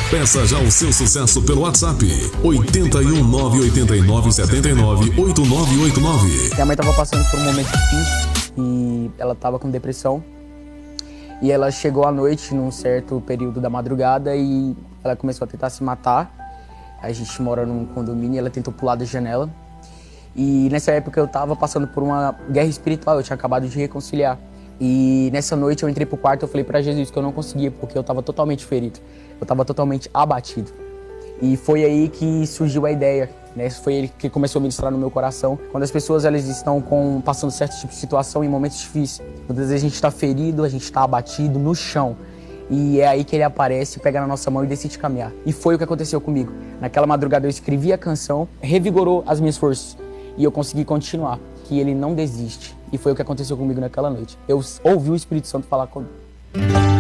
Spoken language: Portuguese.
Peça já o seu sucesso pelo WhatsApp 81 989 79 8989. Minha mãe estava passando por um momento difícil e ela estava com depressão. E ela chegou à noite, num certo período da madrugada, e ela começou a tentar se matar. A gente mora num condomínio e ela tentou pular da janela. E nessa época eu estava passando por uma guerra espiritual, eu tinha acabado de reconciliar. E nessa noite eu entrei pro quarto e falei para Jesus que eu não conseguia, porque eu estava totalmente ferido. Eu estava totalmente abatido. E foi aí que surgiu a ideia, né? Foi ele que começou a ministrar no meu coração. Quando as pessoas elas estão passando certo tipo de situação em momentos difíceis, muitas vezes a gente está ferido, a gente está abatido no chão. E é aí que ele aparece, pega na nossa mão e decide caminhar. E foi o que aconteceu comigo. Naquela madrugada eu escrevi a canção, revigorou as minhas forças. E eu consegui continuar, que ele não desiste. E foi o que aconteceu comigo naquela noite. Eu ouvi o Espírito Santo falar comigo.